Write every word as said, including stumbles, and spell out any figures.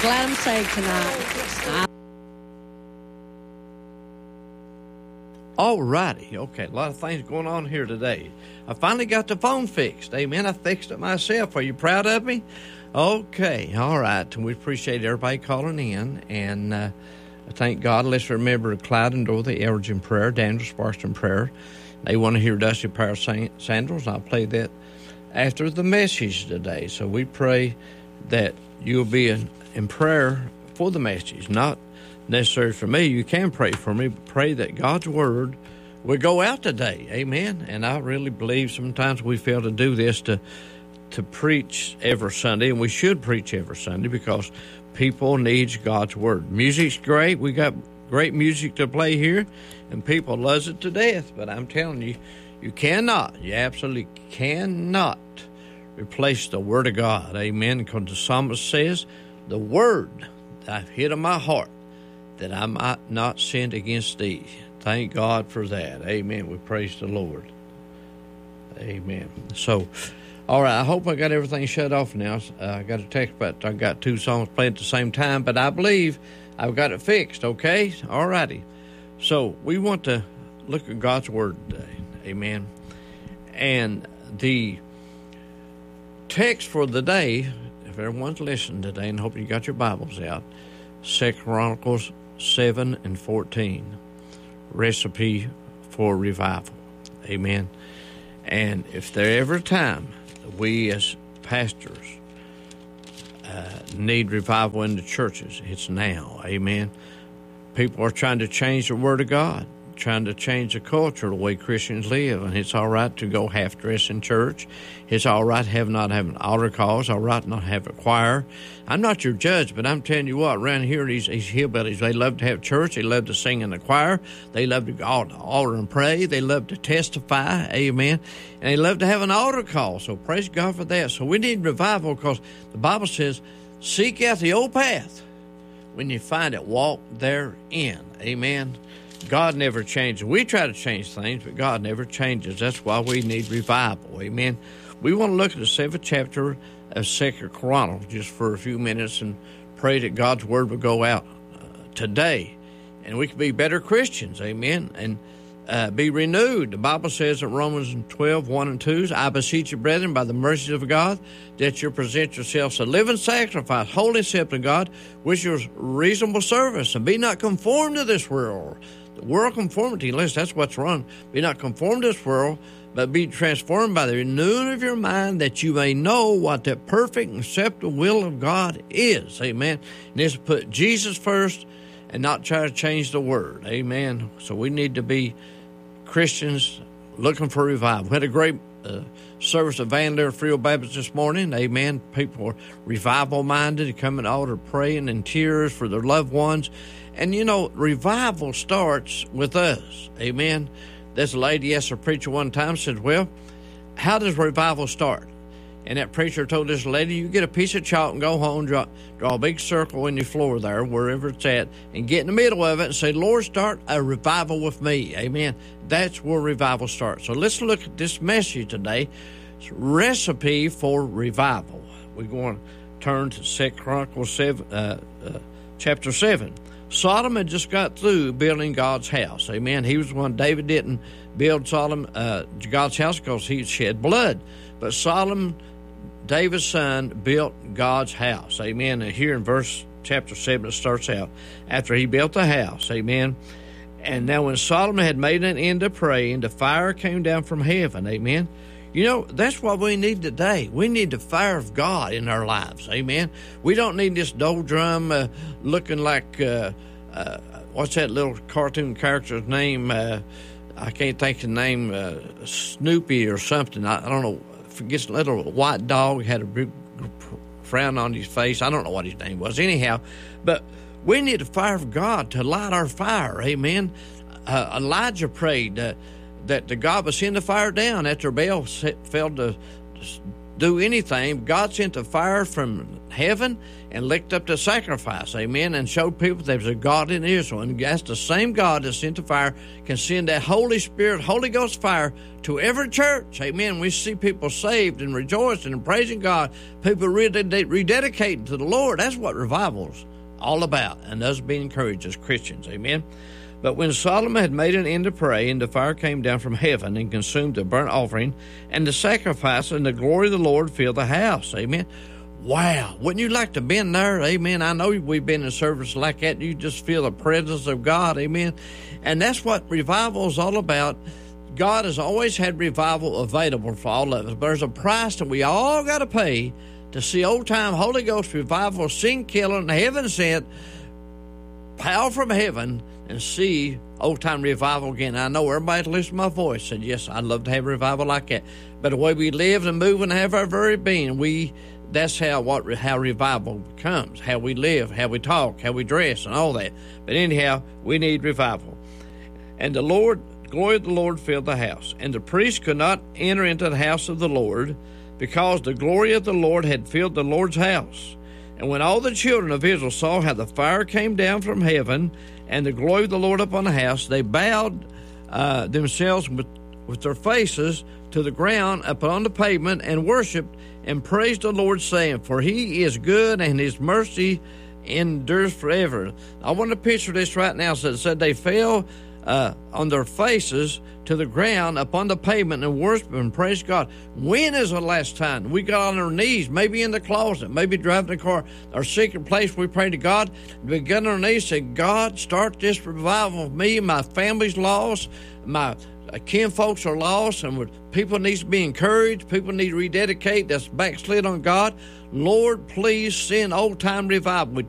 glad I'm saved tonight. All righty. Okay, a lot of things going on here today. I finally got the phone fixed. Amen. I fixed it myself. Are you proud of me? Okay. All right. We appreciate everybody calling in. And uh, thank God. Let's remember Clyde and Dorothy Eldridge in prayer, Daniel Sparks in prayer. They want to hear Dusty Power Sandals, and I'll play that after the message today. So we pray that you'll be in, in prayer for the message, not necessary for me. You can pray for me, but pray that God's word will go out today. Amen. And I really believe sometimes we fail to do this to to preach every Sunday, and we should preach every Sunday because people need God's word. Music's great. We got great music to play here, and people loves it to death. But I'm telling you, you cannot, you absolutely cannot replace the word of God. Amen. Because the psalmist says, the word that I've hid in my heart, that I might not sin against thee. Thank God for that. Amen. We praise the Lord. Amen. So, all right, I hope I got everything shut off now. Uh, I got a text, but I got two songs playing at the same time, but I believe I've got it fixed, okay? All righty. So, we want to look at God's word today. Amen. And the text for the day, if everyone's listening today, and hope you got your Bibles out, Second Chronicles seven and fourteen, recipe for revival. Amen. And if there ever a time we as pastors uh, need revival in the churches, it's now. Amen. People are trying to change the word of God, trying to change the culture, the way Christians live, and it's all right to go half-dressed in church. It's all right to have not have an altar call. It's all right not have a choir. I'm not your judge, but I'm telling you what, around here, these, these hillbillies, they love to have church. They love to sing in the choir. They love to go to the altar and pray. They love to testify, amen, and they love to have an altar call, so praise God for that. So we need revival because the Bible says, seek out the old path. When you find it, walk therein, amen. God never changes. We try to change things, but God never changes. That's why we need revival. Amen. We want to look at the seventh chapter of Second Chronicles just for a few minutes and pray that God's word will go out uh, today, and we can be better Christians. Amen. And uh, be renewed. The Bible says in Romans twelve, one and two, I beseech you, brethren, by the mercies of God, that you present yourselves a living sacrifice, holy and acceptable to God, which is reasonable service, and be not conformed to this world. World conformity, unless that's what's wrong. Be not conformed to this world, but be transformed by the renewing of your mind, that you may know what the perfect and acceptable will of God is. Amen. And this put Jesus first and not try to change the word. Amen. So we need to be Christians looking for revival. We had a great uh, service of Van Leer Free Baptist this morning. Amen. People are revival-minded. They come in the altar praying in tears for their loved ones. And, you know, revival starts with us. Amen. There's a lady asked a preacher one time, said, well, how does revival start? And that preacher told this lady, you get a piece of chalk and go home, draw, draw a big circle in your floor there, wherever it's at, and get in the middle of it and say, Lord, start a revival with me. Amen. That's where revival starts. So let's look at this message today. It's a recipe for revival. We're going to turn to Second Chronicles seven, uh, uh, chapter seven. Sodom had just got through building God's house. Amen. He was the one. David didn't build Sodom, uh, God's house because he shed blood. But Solomon, David's son, built God's house. Amen. And here in verse chapter seven, it starts out, after he built the house. Amen. And now when Solomon had made an end of praying, the fire came down from heaven. Amen. You know, that's what we need today. We need the fire of God in our lives. Amen. We don't need this doldrum uh, looking like, uh, uh, what's that little cartoon character's name? Uh, I can't think of the name, uh, Snoopy or something. I, I don't know. Forgets a little white dog, had a big frown on his face. I don't know what his name was. Anyhow, but we need the fire of God to light our fire. Amen. Uh, Elijah prayed uh, that the God would send the fire down after Baal fell to do anything, God sent a fire from heaven and licked up the sacrifice, amen, and showed people there was a God in Israel. And that's the same God that sent the fire can send that Holy Spirit, Holy Ghost fire to every church, amen. We see people saved and rejoicing and praising God, people rededicating to the Lord. That's what revival's all about, and us being encouraged as Christians, amen. But when Solomon had made an end to pray, and the fire came down from heaven and consumed the burnt offering and the sacrifice, and the glory of the Lord filled the house. Amen. Wow. Wouldn't you like to be in there? Amen. I know we've been in service like that. You just feel the presence of God. Amen. And that's what revival is all about. God has always had revival available for all of us. But there's a price that we all got to pay to see old-time Holy Ghost revival, sin killing, heaven sent, power from heaven, and see old-time revival again. I know everybody that listens to my voice said, yes, I'd love to have revival like that. But the way we live and move and have our very being, we that's how what how revival becomes, how we live, how we talk, how we dress, and all that. But anyhow, we need revival. And the Lord, glory of the Lord filled the house. And the priest could not enter into the house of the Lord, because the glory of the Lord had filled the Lord's house. And when all the children of Israel saw how the fire came down from heaven and the glory of the Lord upon the house, they bowed uh, themselves with, with their faces to the ground upon the pavement and worshipped and praised the Lord, saying, for he is good and his mercy endures forever. I want to picture this right now. So it said they fell uh, on their faces to the ground upon the pavement and worship and praise God. When is the last time we got on our knees, maybe in the closet, maybe driving the car, our secret place, we pray to God, we got on our knees, said, God, start this revival of me, my family's lost, my kin folks are lost, and people need to be encouraged, people need to rededicate that's backslid on God. Lord, please send old-time revival. We